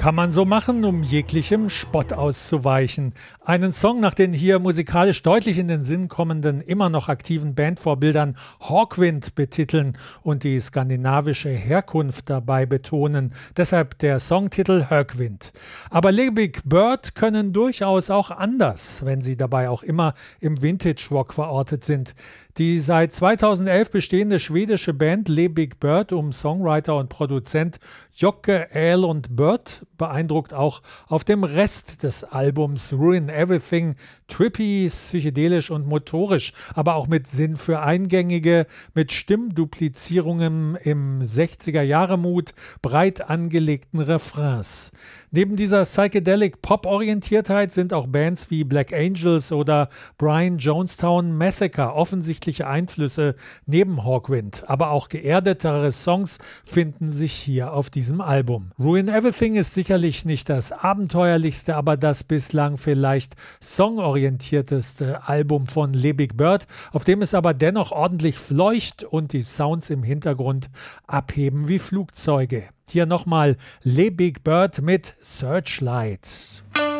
Kann man so machen, um jeglichem Spott auszuweichen. Einen Song nach den hier musikalisch deutlich in den Sinn kommenden, immer noch aktiven Bandvorbildern Hawkwind betiteln und die skandinavische Herkunft dabei betonen. Deshalb der Songtitel Högwind. Aber Lebig Bird können durchaus auch anders, wenn sie dabei auch immer im Vintage-Rock verortet sind. Die seit 2011 bestehende schwedische Band Lebig Bird um Songwriter und Produzent Jocke Åhlund Bird beeindruckt auch auf dem Rest des Albums Ruin Everything, trippy, psychedelisch und motorisch, aber auch mit Sinn für Eingängige, mit Stimmduplizierungen im 60er-Jahre-Mut, breit angelegten Refrains. Neben dieser Psychedelic-Pop-Orientiertheit sind auch Bands wie Black Angels oder Brian Jonestown Massacre offensichtliche Einflüsse neben Hawkwind, aber auch geerdetere Songs finden sich hier auf diesem Album. Ruin Everything ist sicherlich nicht das abenteuerlichste, aber das bislang vielleicht songorientierteste Album von Lebig Bird, auf dem es aber dennoch ordentlich fleucht und die Sounds im Hintergrund abheben wie Flugzeuge. Hier nochmal Lebig Bird mit Searchlight.